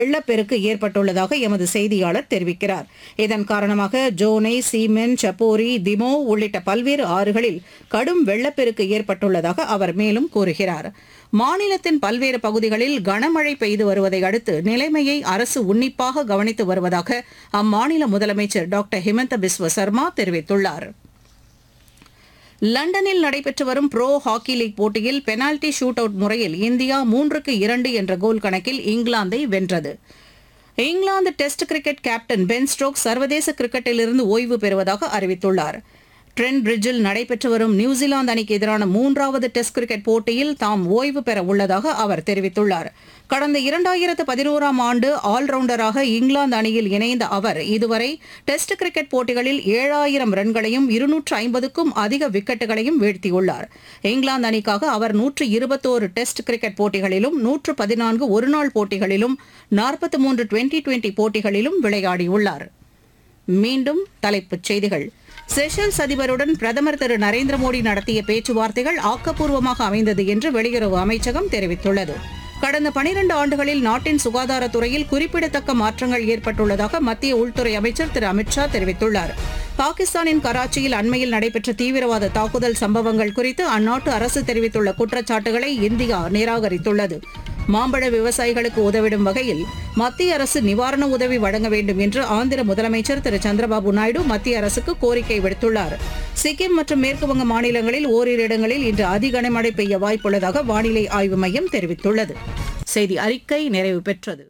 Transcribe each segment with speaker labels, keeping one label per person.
Speaker 1: வெள்ளப்பெருக்கு ஏற்பட்டுள்ளதாக எமது செய்தியாளர் தெரிவிக்கிறார். இதன் காரணமாக ஜோனை, சீமென், சப்போரி, திமோ உள்ளிட்ட பல்வேறு ஆறுகளில் கடும் வெள்ளப்பெருக்கு ஏற்பட்டுள்ளதாக அவர் மேலும் கூறுகிறார். மாநிலத்தின் பல்வேறு பகுதிகளில் கனமழை பெய்து வருவதை அடுத்து நிலைமையை அரசு உன்னிப்பாக கவனித்து வருவதாக அம்மாநில முதலமைச்சர் டாக்டர் ஹிமந்த பிஸ்வ சர்மா தெரிவித்துள்ளார். லண்டனில் நடைபெற்று வரும் ப்ரோ ஹாக்கி லீக் போட்டியில் பெனால்டி ஷூட் அவுட் முறையில் இந்தியா 3-2 என்ற கோல் கணக்கில் இங்கிலாந்தை வென்றது. England test cricket captain Ben Stokes சர்வதேச கிரிக்கெட்டிலிருந்து ஓய்வு பெறுவதாக அறிவித்துள்ளார். ட்ரெண்ட் பிரிட்ஜில் நடைபெற்று வரும் நியூசிலாந்து அணிக்கு எதிரான 3வது டெஸ்ட் கிரிக்கெட் போட்டியில் தாம் ஓய்வு பெற உள்ளதாக அவர் தெரிவித்துள்ளார். கடந்த 2011ஆம் ஆண்டு ஆல்ரவுண்டராக இங்கிலாந்து அணியில் இணைந்த அவர் இதுவரை டெஸ்ட் கிரிக்கெட் போட்டிகளில் 7000 ரன்களையும் 250க்கும் அதிக விக்கெட்டுகளையும் வீழ்த்தியுள்ளார். இங்கிலாந்து அணிக்காக அவர் 121 டெஸ்ட் கிரிக்கெட் போட்டிகளிலும் 114 ஒருநாள் போட்டிகளிலும் 43 டுவெண்டி போட்டிகளிலும் விளையாடியுள்ளார். மீண்டும் தலைப்புச் செய்திகள். செஷல்ஸ் அதிபருடன் பிரதமர் திரு நரேந்திர மோடி நடத்திய பேச்சுவார்த்தைகள் ஆக்கப்பூர்வமாக அமைந்தது என்று வெளியுறவு அமைச்சகம் தெரிவித்துள்ளது. கடந்த 12 ஆண்டுகளில் நாட்டின் சுகாதாரத்துறையில் குறிப்பிடத்தக்க மாற்றங்கள் ஏற்பட்டுள்ளதாக மத்திய உள்துறை அமைச்சர் திரு அமித் ஷா தெரிவித்துள்ளார். பாகிஸ்தானின் கராச்சியில் அண்மையில் நடைபெற்ற தீவிரவாத தாக்குதல் சம்பவங்கள் குறித்து அந்நாட்டு அரசு தெரிவித்துள்ள குற்றச்சாட்டுகளை இந்தியா நிராகரித்துள்ளது. மாம்பழ விவசாயிகளுக்கு உதவிடும் வகையில் மத்திய அரசு நிவாரண உதவி வழங்க வேண்டும் என்று ஆந்திர முதலமைச்சர் திரு சந்திரபாபு நாயுடு மத்திய அரசுக்கு கோரிக்கை விடுத்துள்ளார். சிக்கிம் மற்றும் மேற்குவங்க மாநிலங்களில் ஓரிரு இடங்களில் இன்று அதிகனமழை பெய்ய வாய்ப்புள்ளதாக வானிலை ஆய்வு மையம் தெரிவித்துள்ளது. செய்தி அறிக்கை நிறைவு பெற்றது.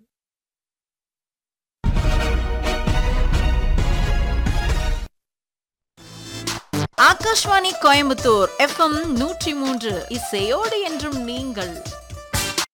Speaker 2: ஆகாஷ்வாணி கோயம்புத்தூர் FM 103 இசையோடு என்றும் நீங்கள்.